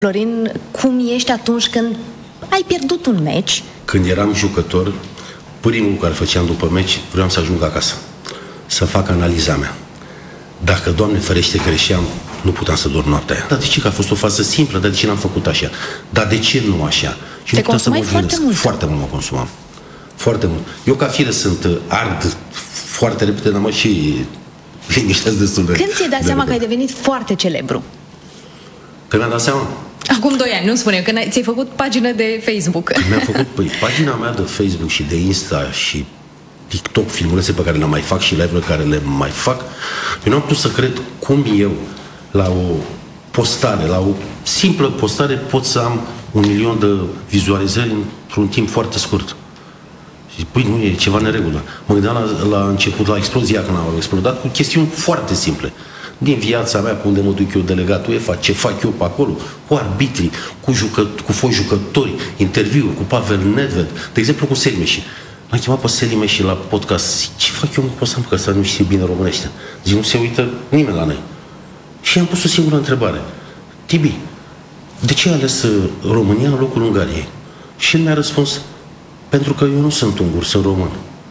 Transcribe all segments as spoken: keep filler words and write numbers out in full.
Florin, cum ești atunci când ai pierdut un meci? Când eram jucător, primul care făceam după meci, vreau să ajung acasă, să fac analiza mea. Dacă, Doamne ferește, greșeam, nu puteam să dorm noaptea aia. Dar de ce? Că a fost o fază simplă, dar de ce n-am făcut așa? Dar de ce nu așa? Și te consumai foarte mult? Foarte mult mă consumam. Foarte mult. Eu ca fire sunt ard foarte repede, dar mă și liniștesc destul de... Când ți-ai dat de seama repede. că ai devenit foarte celebru? Când mi-am dat seama? Acum doi ani, nu spune, când ai, ți-ai făcut pagină de Facebook. Când mi-am făcut, păi, pagina mea de Facebook și de Insta și TikTok, filmulețe pe care le mai fac și live-urile care le mai fac, eu nu am putut să cred cum eu, la o postare, la o simplă postare, pot să am un milion de vizualizări într-un timp foarte scurt. Și păi, nu e ceva neregulă. Mă gândeam la, la început, la explozia când am explodat, cu chestiuni foarte simple. Din viața mea, pe unde mă duc eu, delegat UEFA, ce fac eu pe acolo, cu arbitrii, cu, jucă, cu foști jucători, interviuri cu Pavel Nedved, de exemplu cu Selimeși. L-am chemat pe Selimeși la podcast. Zic, ce fac eu cu ăsta, că ăsta nu știe bine românește? Zic, nu se uită nimeni la noi. Și am pus o singură întrebare. Tibi, de ce ai ales România în locul Ungariei? Și el mi-a răspuns, pentru că eu nu sunt ungur, sunt român.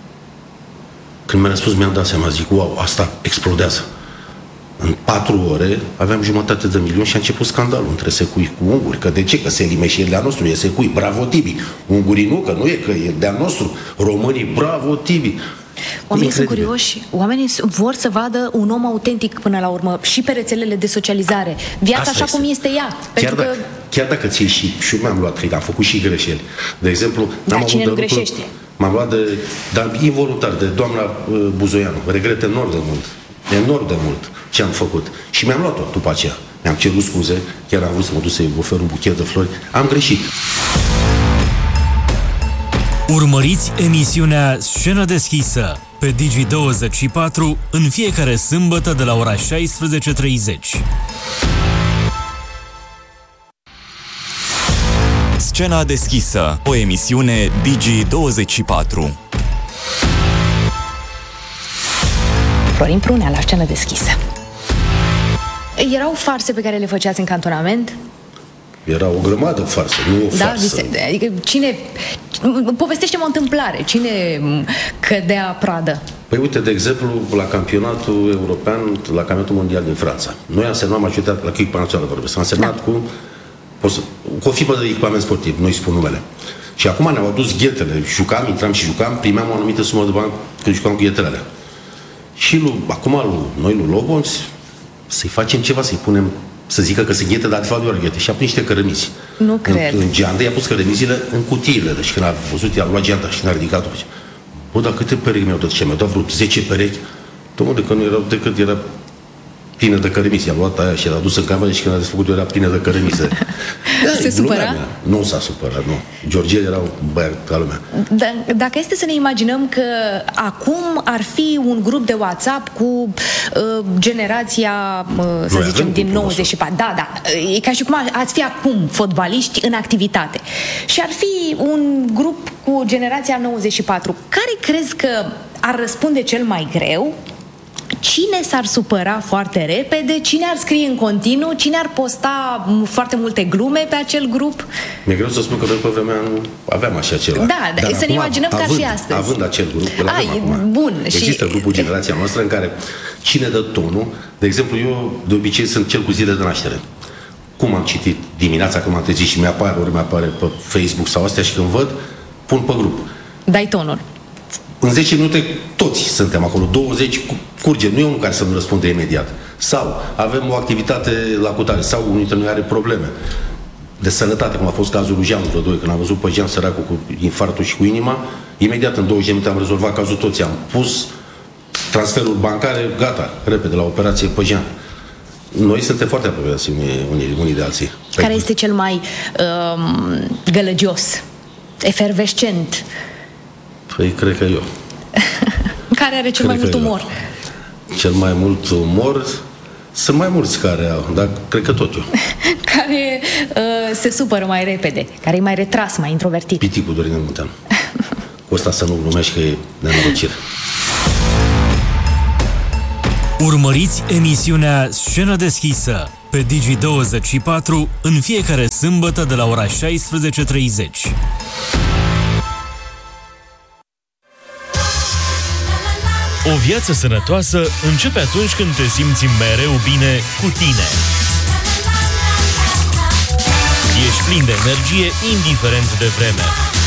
Când mi-a răspuns, mi-am dat seama, zic, wow, asta explodează. În patru ore aveam jumătate de milion și a început scandalul între secui cu unguri. Că de ce? Că Selimeși e de-a nostru, e secui, bravo Tibi. Ungurii nu, că nu e, că e de-a nostru. Românii, bravo Tibi. Oamenii sunt curioși, oamenii vor să vadă un om autentic până la urmă și pe rețelele de socializare. Viața Asta așa este. cum este ea. Chiar, Pentru dacă, că... chiar dacă ți-ai și, și eu mi-am luat, cred, am făcut și greșeli. De exemplu, Dar n-am cine avut nu de lucru, greșește? M-am luat de, dar involuntar, de doamna uh, Buzoianu. Regret enorm de mult. Enorm de mult ce am făcut. Și mi-am luat-o după aceea. Mi-am cerut scuze, chiar am vrut să mă duc să-i ofer un buchet de flori. Am greșit. Urmăriți emisiunea Scenă Deschisă pe Digi douăzeci și patru în fiecare sâmbătă de la ora șaisprezece treizeci. Scena Deschisă, o emisiune Digi douăzeci și patru. Florin Prunea la Scenă Deschisă. Erau farse pe care le făceați în cantonament? Era o grămadă farsă, nu o Da, farsă. vise, adică cine... Povestește-mă o întâmplare. Cine cădea pradă? Păi uite, de exemplu, la campionatul european, la campionatul mondial din Franța. Noi am semnat majoritatea, la echipa națională vorbesc, am semnat da. cu, cu o fibă de echipament sportiv, noi spun numele. Și acum ne-au adus ghetele, jucam, intram și jucam, primeam o anumită sumă de bani când jucam cu ghetele alea. Și lui, acum lui, noi lui Lobonț, să-i facem ceva, să-i punem, să zică că se ghete, dar de fapt doar ghete. Și a prins niște cărămizi. Nu cred. În, în geantă, i-a pus cărămizile în cutiile. Deci când a văzut, i-a luat geanta și ne-a ridicat-o. Bă, dar câte perechi mi-au dat? Ce mi-au dat vreo zece perechi? Dom'le, că nu erau decât era plină de cărămizi. I-a luat aia și l-a dus în cameră și când a desfăcut era plină de cărămize. Se supăra? Nu s-a supărat, nu. Georgiel era un băiat ca lumea. D- dacă este să ne imaginăm că acum ar fi un grup de WhatsApp cu uh, generația, uh, să Noi zicem, avem din grupul nouăzeci și patru. Da, da. E ca și cum ați fi acum fotbaliști în activitate. Și ar fi un grup cu generația nouăzeci și patru. Care crezi că ar răspunde cel mai greu? Cine s-ar supăra foarte repede? Cine ar scrie în continuu? Cine ar posta foarte multe glume pe acel grup? Mi-e greu să spun că noi pe vremea nu aveam așa ceva. Da, dar să ne imaginăm că ar fi astăzi. Având acel grup, Ai, acum. bun. Există și... grupul generația noastră în care cine dă tonul, de exemplu, eu de obicei sunt cel cu zile de naștere. Cum am citit dimineața când m-am trezit și mi-apare, ori mi-apare pe Facebook sau astea și când văd, pun pe grup. Dai tonul. În zece minute toți suntem acolo, douăzeci curge, nu e unul care să nu răspunde imediat. Sau avem o activitate la cutare, sau unul dintre noi are probleme de sănătate, cum a fost cazul lui Jean vreo doi, când am văzut pe Jean săracul cu infarctul și cu inima, imediat în douăzeci de minute am rezolvat cazul toți, am pus transferul bancare, gata, repede, la operație pe Jean. Noi suntem foarte apropiați unii, unii, unii de alții. Care este cel mai um, gălăgios, efervescent? Păi, cred că eu. Care are cel cred mai mult eu. umor? Cel mai mult umor? Sunt mai mulți care au, dar cred că tot eu. Care uh, se supără mai repede, care e mai retras, mai introvertit. Piticul Dorin Munteanu. Cu ăsta să nu glumești că e nenorocire. Urmăriți emisiunea Scenă deschisă pe Digi douăzeci și patru în fiecare sâmbătă de la ora șaisprezece și treizeci. O viață sănătoasă începe atunci când te simți mereu bine cu tine. Ești plin de energie, indiferent de vreme.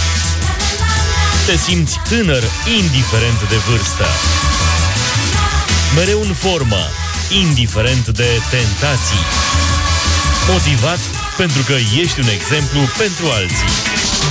Te simți tânăr, indiferent de vârstă. Mereu în formă, indiferent de tentații. Motivat pentru că ești un exemplu pentru alții.